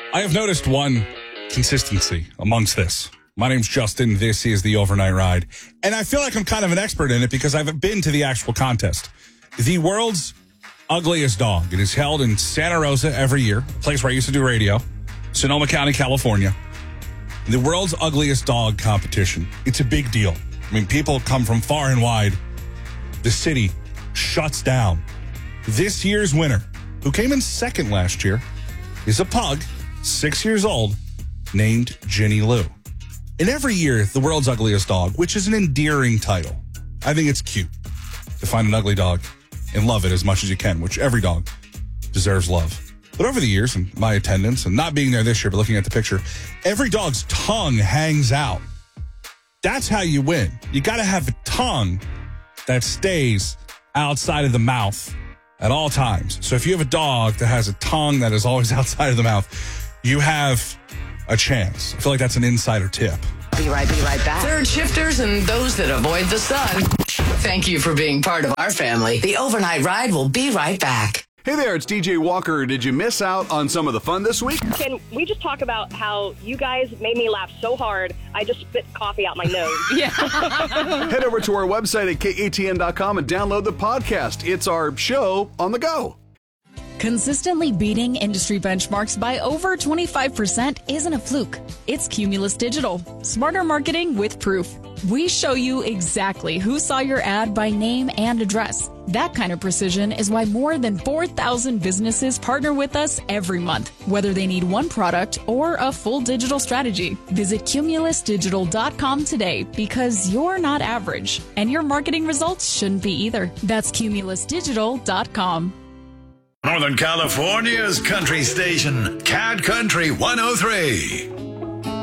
I have noticed one consistency amongst this. My name's Justin. This is the Overnight Ride. And I feel like I'm kind of an expert in it because I've been to the actual contest. The world's ugliest dog. It is held in Santa Rosa every year, a place where I used to do radio, Sonoma County, California. The world's ugliest dog competition. It's a big deal. I mean, people come from far and wide. The city shuts down. This year's winner, who came in second last year, is a pug, 6 years old, named Ginny Lou. And every year, the world's ugliest dog, which is an endearing title. I think it's cute to find an ugly dog and love it as much as you can, which every dog deserves love. But over the years, and my attendance, and not being there this year, but looking at the picture, every dog's tongue hangs out. That's how you win. You got to have a tongue that stays outside of the mouth at all times. So if you have a dog that has a tongue that is always outside of the mouth, you have a chance. I feel like that's an insider tip. Be right back. Third shifters and those that avoid the sun. Thank you for being part of our family. The Overnight Ride will be right back. Hey there, it's DJ Walker. Did you miss out on some of the fun this week? Can we just talk about how you guys made me laugh so hard, I just spit coffee out my nose? Yeah. Head over to our website at katn.com and download the podcast. It's our show on the go. Consistently beating industry benchmarks by over 25% isn't a fluke. It's Cumulus Digital. Smarter marketing with proof. We show you exactly who saw your ad by name and address. That kind of precision is why more than 4,000 businesses partner with us every month, whether they need one product or a full digital strategy. Visit cumulusdigital.com today because you're not average, and your marketing results shouldn't be either. That's cumulusdigital.com. Northern California's country station, Cat Country 103.